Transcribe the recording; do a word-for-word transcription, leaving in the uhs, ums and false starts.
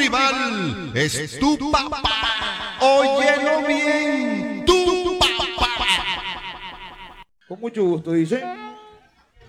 rival es tu papá. Óyelo bien, tu papá. Con mucho gusto, dice.